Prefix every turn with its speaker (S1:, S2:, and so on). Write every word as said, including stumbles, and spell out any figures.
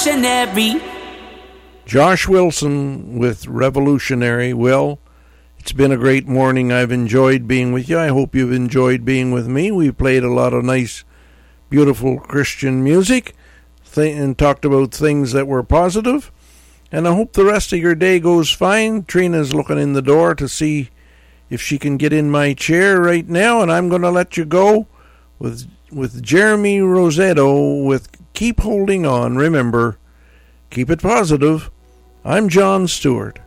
S1: revolutionary.
S2: Josh Wilson with Revolutionary. Well, it's been a great morning. I've enjoyed being with you. I hope you've enjoyed being with me. We played a lot of nice, beautiful Christian music th- and talked about things that were positive. And I hope the rest of your day goes fine. Trina's looking in the door to see if she can get in my chair right now, and I'm going to let you go with with Jeremy Rosetto with Keep Holding On. Remember, keep it positive. I'm John Stewart.